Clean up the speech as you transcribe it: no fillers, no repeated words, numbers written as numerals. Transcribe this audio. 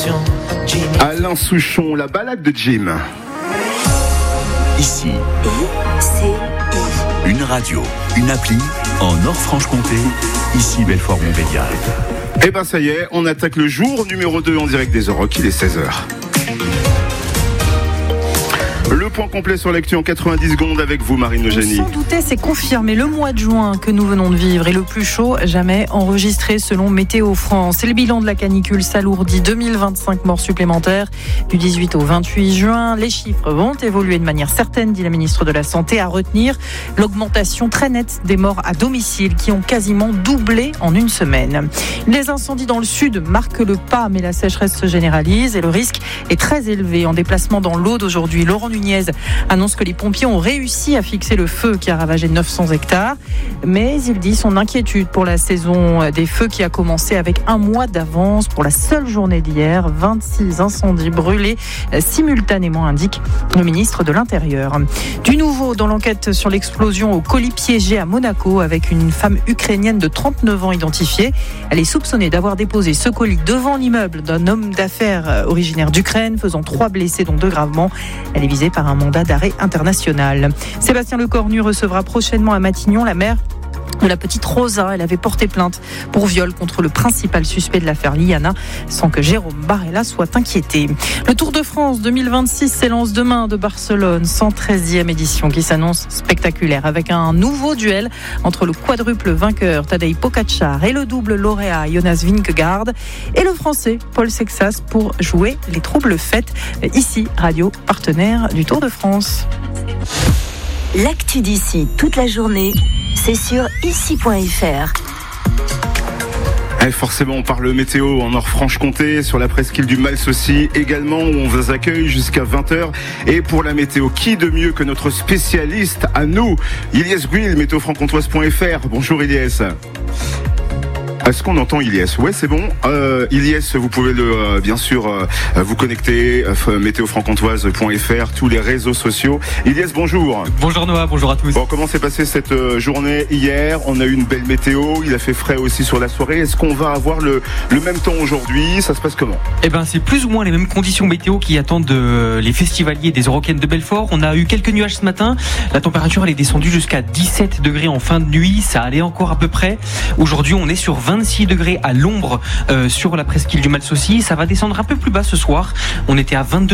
Alain Souchon, la balade de Jim. Ici, une radio, une appli en Nord-Franche-Comté. Ici, Belfort-Montbéliard. Eh ben ça y est, on attaque le jour numéro 2 en direct des Orocs, il est 16h. Le point complet sur l'actu en 90 secondes avec vous, Marine Eugénie. Sans douter, c'est confirmé. Le mois de juin que nous venons de vivre est le plus chaud jamais enregistré selon Météo France. Et le bilan de la canicule s'alourdit. 2025 morts supplémentaires du 18 au 28 juin. Les chiffres vont évoluer de manière certaine, dit la ministre de la Santé. À retenir l'augmentation très nette des morts à domicile qui ont quasiment doublé en une semaine. Les incendies dans le sud marquent le pas, mais la sécheresse se généralise et le risque est très élevé. En déplacement dans l'Aude aujourd'hui, Laurent Nunez annonce que les pompiers ont réussi à fixer le feu qui a ravagé 900 hectares. Mais il dit son inquiétude pour la saison des feux qui a commencé avec un mois d'avance. Pour la seule journée d'hier, 26 incendies brûlés simultanément, indique le ministre de l'Intérieur. Du nouveau dans l'enquête sur l'explosion au colis piégé à Monaco avec une femme ukrainienne de 39 ans identifiée. Elle est soupçonnée d'avoir déposé ce colis devant l'immeuble d'un homme d'affaires originaire d'Ukraine, faisant 3 blessés dont 2 gravement. Elle est visée par un mandat d'arrêt international. Sébastien Lecornu recevra prochainement à Matignon la mère de la petite Rosa. Elle avait porté plainte pour viol contre le principal suspect de l'affaire Liana, sans que Jérôme Barella soit inquiété. Le Tour de France 2026 s'élance demain de Barcelone, 113e édition qui s'annonce spectaculaire avec un nouveau duel entre le quadruple vainqueur Tadej Pogačar et le double lauréat Jonas Vingegaard et le français Paul Sexas pour jouer les troubles fêtes. Ici, radio partenaire du Tour de France. L'actu d'ici toute la journée, c'est sur ici.fr. Et forcément, on parle météo en Nord-Franche-Comté, sur la presqu'île du Mals aussi, également, où on vous accueille jusqu'à 20h. Et pour la météo, qui de mieux que notre spécialiste à nous, Ilyes Guil, météofranc-comtoise.fr. Bonjour Ilyes. Est-ce qu'on entend Ilyes? Ouais, c'est bon. Ilyes, vous pouvez bien sûr vous connecter, météofranc-comtoise.fr, tous les réseaux sociaux. Ilyes, bonjour. Bonjour Noah, bonjour à tous. Bon, comment s'est passée cette journée hier? On a eu une belle météo, il a fait frais aussi sur la soirée. Est-ce qu'on va avoir le même temps aujourd'hui? Ça se passe comment? Eh ben, c'est plus ou moins les mêmes conditions météo qui attendent les festivaliers des Orocaines de Belfort. On a eu quelques nuages ce matin. La température, elle est descendue jusqu'à 17 degrés en fin de nuit. Ça allait encore à peu près. Aujourd'hui, on est sur 26 degrés à l'ombre sur la presqu'île du Mals aussi. Ça va descendre un peu plus bas ce soir. On était à 22